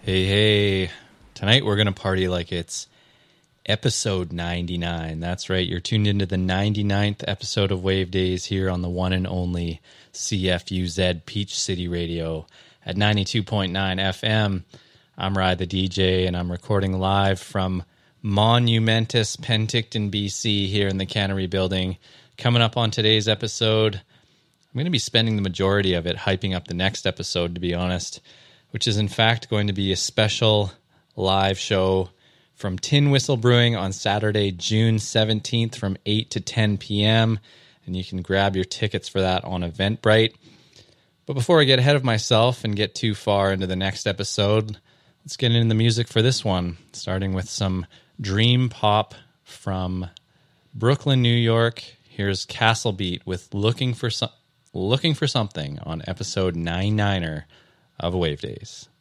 Hey, hey. Tonight we're going to party like it's episode 99. That's right. You're tuned into the 99th episode of Wave Days here on the one and only CFUZ Peach City Radio at 92.9 FM. I'm Rye the DJ, and I'm recording live from monumentous Penticton, BC here in the Cannery Building. Coming up on today's episode, I'm going to be spending the majority of it hyping up the next episode, to be honest, which is in fact going to be a special live show from Tin Whistle Brewing on Saturday, June 17th from 8 to 10 p.m., and you can grab your tickets for that on Eventbrite. But before I get ahead of myself and get too far into the next episode, let's get into the music for this one, starting with some dream pop from Brooklyn, New York. Here's Castle Beat with Looking for Something on episode 99er of Wave Days.